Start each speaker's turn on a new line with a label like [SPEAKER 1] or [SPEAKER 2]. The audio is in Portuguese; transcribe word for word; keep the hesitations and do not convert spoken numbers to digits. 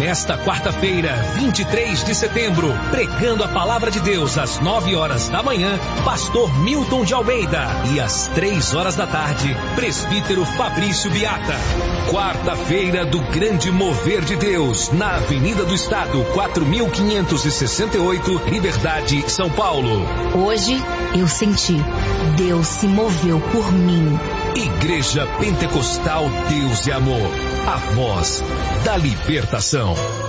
[SPEAKER 1] nesta quarta-feira, vinte e três de setembro, pregando a palavra de Deus às nove horas da manhã, pastor Milton de Almeida, e às três horas da tarde, presbítero Fabrício Biata. Quarta-feira do grande mover de Deus, na Avenida do Estado, quatro mil quinhentos e sessenta e oito, Liberdade, São Paulo.
[SPEAKER 2] Hoje eu senti, Deus se moveu por mim.
[SPEAKER 1] Igreja Pentecostal Deus e Amor, a voz da libertação.